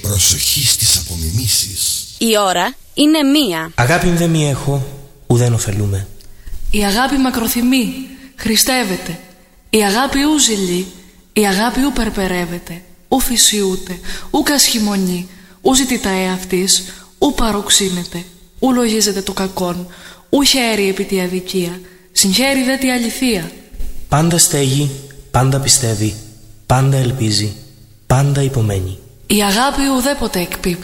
Προσοχή στις απομιμήσεις. Η ώρα είναι 1. Αγάπη δε μη έχω, ουδέν ωφελούμε. Η αγάπη μακροθυμεί, χριστεύεται. Η αγάπη ου ζηλεί, η αγάπη ου περπερεύεται. Ου φυσιούται, ου κασχημονεί, ου ζητητά εαυτής, ου παροξύνεται, ου λογίζεται το κακόν, ου χαίρει επί τη αδικία, συγχαίρει δε τη αληθεία. Πάντα στέγει, πάντα πιστεύει, πάντα ελπίζει, πάντα υπομένει. Η αγάπη ουδέποτε εκπίπτει.